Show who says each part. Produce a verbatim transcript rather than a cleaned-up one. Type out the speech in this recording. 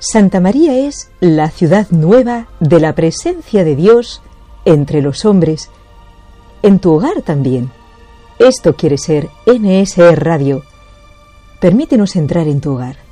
Speaker 1: Santa María es la ciudad nueva de la presencia de Dios entre los hombres, en tu hogar también. Esto quiere ser N S E Radio. Permítenos entrar en tu hogar.